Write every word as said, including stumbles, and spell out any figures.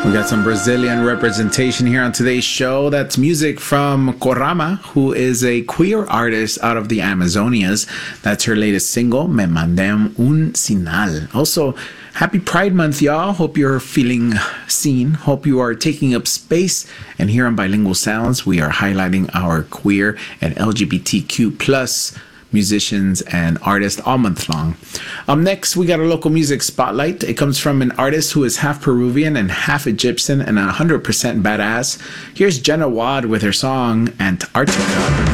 We got some Brazilian representation here on today's show. That's music from Corama, who is a queer artist out of the Amazonias. That's her latest single, Me Mandem Un Sinal. Also, happy Pride Month, y'all. Hope you're feeling seen. Hope you are taking up space. And here on Bilingual Sounds, we are highlighting our queer and L G B T Q plus musicians and artists all month long. Um, next, we got a local music spotlight. It comes from an artist who is half Peruvian and half Egyptian and one hundred percent badass. Here's Jenna Wad with her song Antarctica.